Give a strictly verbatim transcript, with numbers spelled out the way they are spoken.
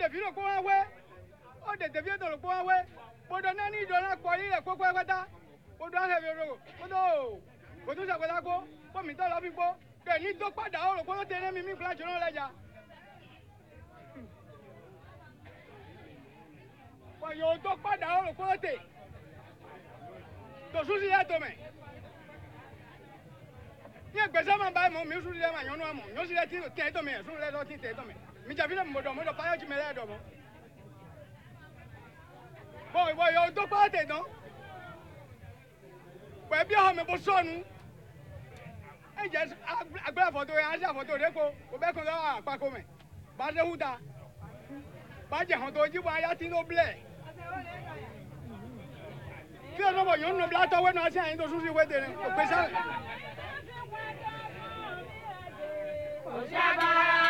fi lo ko wa we o de de fi do lo ko wa we bodo na ni do na ko ri re ko ko pata bodo a he bi ro bodo ko tún ṣàgbẹ́dá kó kó mi tọ́ lọ fi kó kẹ́ ní tó padà ó rò kó ló tẹ̀lé mi mí kúlá jù náà lẹ́jà. Wọ̀nyí tó padà ó rò kó ló tẹ̀ tó sùn sí yẹ tó mẹ́. Ní ẹgbẹ́sẹ̀ máa bá mọ̀ mi sùn sí yẹ máa yọ̀nù àmọ̀ yọ̀nù sí yẹ tí tẹ̀ tó mẹ́ sùn lẹ́dọ̀ tí tẹ̀ tó mẹ́. Mi jà fi lè mọ̀dọ̀ mọ̀dọ̀ páyọ̀ jì mẹ́lẹ́ dọ̀ mọ́. Bọ̀ wọ̀nyí tó padà tẹ̀ tán. Pẹ̀ bí ọmọ mi bó sọnù. Ẹ jẹ́ agbẹ́rẹ́ fọ́tò yẹn, aṣẹ́ àfọ́tò rẹ̀ kó o bẹ́ẹ̀ kàn lọ́wọ́ àpapọ̀ mẹ́. Bá a ṣe hu ta. Bá a jẹ hàn tó jíwọ́ ayá tí ló bilẹ̀. Kí ló bọ̀ yóò nù bí atọ́ wẹ́nu aṣẹ́ àyín tó sún sí wẹ́tẹ̀ rẹ̀ kò pèsè.